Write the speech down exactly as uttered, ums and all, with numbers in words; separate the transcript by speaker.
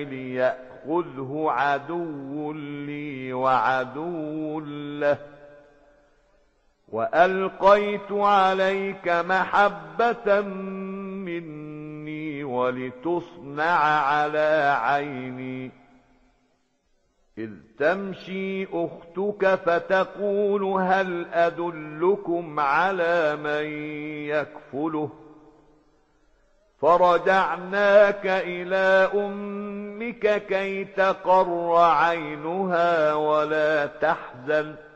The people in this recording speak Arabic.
Speaker 1: ليأخذه عدو لي وعدو له، وألقيت عليك محبة مني ولتصنع على عيني. إذ تمشي أختك فتقول هل أدلكم على من يكفله، فرجعناك إلى أمك كي تقر عينها ولا تحزن